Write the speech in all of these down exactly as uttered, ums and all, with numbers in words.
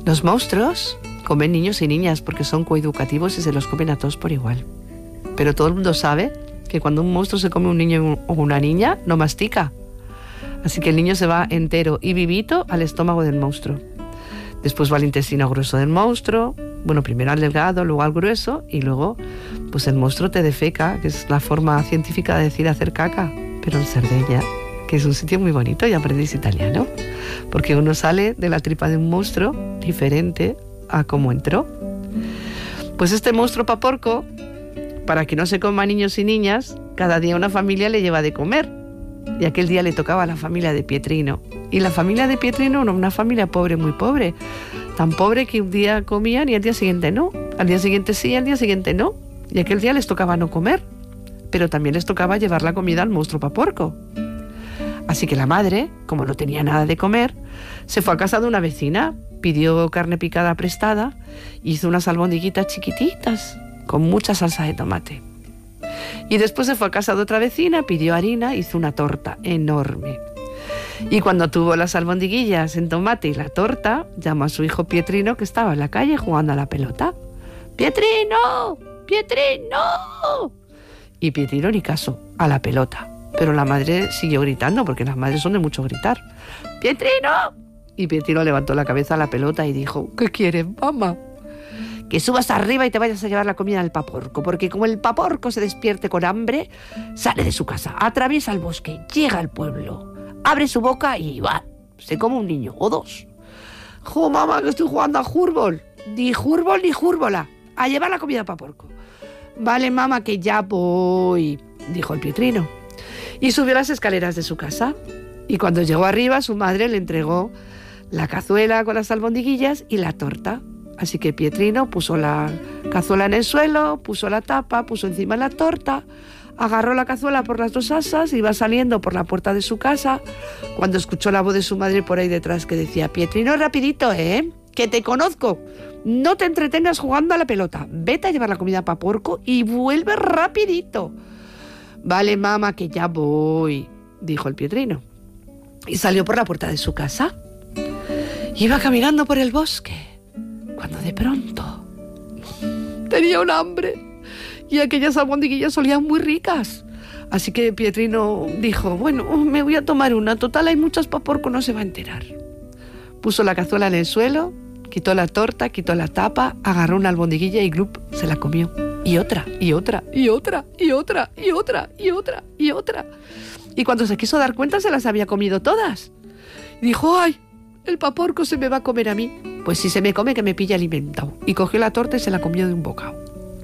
Los monstruos comen niños y niñas porque son coeducativos y se los comen a todos por igual. Pero todo el mundo sabe que cuando un monstruo se come un niño o una niña, no mastica. Así que el niño se va entero y vivito al estómago del monstruo. Después va al intestino grueso del monstruo, bueno, primero al delgado, luego al grueso, y luego pues el monstruo te defeca, que es la forma científica de decir hacer caca, pero en Cerdeña, que es un sitio muy bonito, y aprendéis italiano, porque uno sale de la tripa de un monstruo diferente a cómo entró. Pues este monstruo paporco, para que no se coma niños y niñas, cada día una familia le lleva de comer. Y aquel día le tocaba a la familia de Pietrino. Y la familia de Pietrino era una familia pobre, muy pobre. Tan pobre que un día comían y al día siguiente no. Al día siguiente sí y al día siguiente no. Y aquel día les tocaba no comer. Pero también les tocaba llevar la comida al monstruo paporco. Así que la madre, como no tenía nada de comer, se fue a casa de una vecina, pidió carne picada prestada, hizo unas albondiguitas chiquititas con mucha salsa de tomate. Y después se fue a casa de otra vecina, pidió harina, hizo una torta enorme. Y cuando tuvo las albondiguillas en tomate y la torta, llamó a su hijo Pietrino, que estaba en la calle jugando a la pelota. ¡Pietrino! ¡Pietrino! Y Pietrino ni caso, a la pelota. Pero la madre siguió gritando, porque las madres son de mucho gritar. ¡Pietrino! Y Pietrino levantó la cabeza a la pelota y dijo: ¿qué quieres, mamá? Que subas arriba y te vayas a llevar la comida al paporco, porque como el paporco se despierte con hambre, sale de su casa, atraviesa el bosque, llega al pueblo, abre su boca y va, se come un niño o dos. ¡Jo, mamá, que estoy jugando a júrbol! Ni júrbol ni júrbola, a llevar la comida al paporco. Vale, mamá, que ya voy, dijo el Pietrino. Y subió las escaleras de su casa. Y cuando llegó arriba, su madre le entregó la cazuela con las albondiguillas y la torta. Así que Pietrino puso la cazuela en el suelo, puso la tapa, puso encima la torta, agarró la cazuela por las dos asas, iba saliendo por la puerta de su casa, cuando escuchó la voz de su madre por ahí detrás que decía: Pietrino, rapidito, ¿eh? Que te conozco. No te entretengas jugando a la pelota. Vete a llevar la comida a paporco y vuelve rapidito. Vale, mamá, que ya voy, dijo el Pietrino. Y salió por la puerta de su casa. Iba caminando por el bosque, cuando de pronto tenía un hambre y aquellas albondiguillas olían muy ricas. Así que Pietrino dijo: bueno, me voy a tomar una, total hay muchas, paporco no se va a enterar. Puso la cazuela en el suelo, quitó la torta, quitó la tapa, agarró una albondiguilla y glup, se la comió. Y otra, y otra, y otra, y otra, y otra, y otra, y otra. Y cuando se quiso dar cuenta se las había comido todas. Y dijo: ay, el paporco se me va a comer a mí. Pues si se me come, que me pille alimentado. Y cogió la torta y se la comió de un bocado.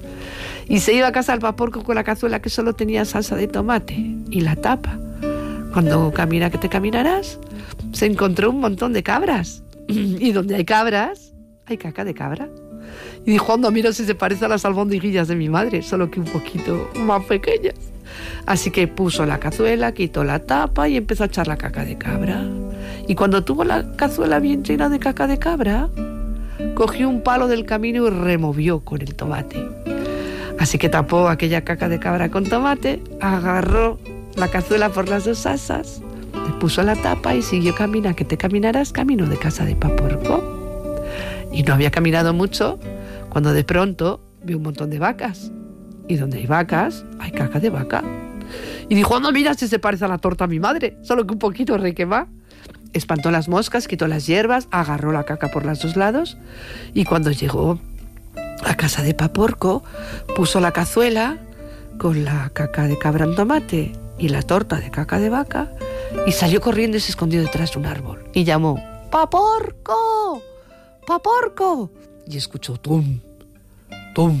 Y se iba a casa al paporco con la cazuela que solo tenía salsa de tomate y la tapa. Cuando camina que te caminarás, se encontró un montón de cabras. Y donde hay cabras, hay caca de cabra. Y dijo: anda, mira si se parece a las albondiguillas de mi madre, solo que un poquito más pequeñas. Así que puso la cazuela, quitó la tapa y empezó a echar la caca de cabra. Y cuando tuvo la cazuela bien llena de caca de cabra, cogió un palo del camino y removió con el tomate. Así que tapó aquella caca de cabra con tomate, agarró la cazuela por las dos asas, le puso la tapa y siguió camina que te caminarás, camino de casa de paporco. Y no había caminado mucho cuando de pronto vio un montón de vacas. Y donde hay vacas, hay caca de vaca. Y dijo: no, mira si se parece a la torta a mi madre, solo que un poquito requemá. Espantó las moscas, quitó las hierbas, agarró la caca por los dos lados. Y cuando llegó a casa de paporco, puso la cazuela con la caca de cabra en tomate y la torta de caca de vaca. Y salió corriendo y se escondió detrás de un árbol. Y llamó: ¡paporco! ¡Paporco! Y escuchó tum, tum,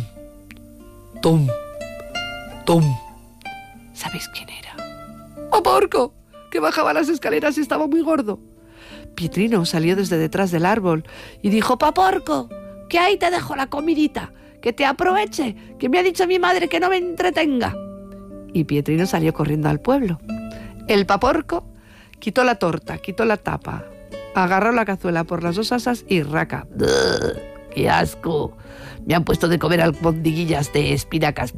tum, tum. ¿Sabéis quién era? ¡Paporco! Que bajaba las escaleras y estaba muy gordo. Pietrino salió desde detrás del árbol y dijo: paporco, que ahí te dejo la comidita, que te aproveche, que me ha dicho mi madre que no me entretenga. Y Pietrino salió corriendo al pueblo. El paporco quitó la torta, quitó la tapa, agarró la cazuela por las dos asas y raca. ¡Qué asco! Me han puesto de comer albondiguillas de espinacas.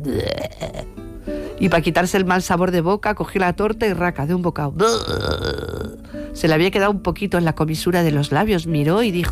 Y para quitarse el mal sabor de boca, cogió la torta y raca de un bocado. Se le había quedado un poquito en la comisura de los labios, miró y dijo: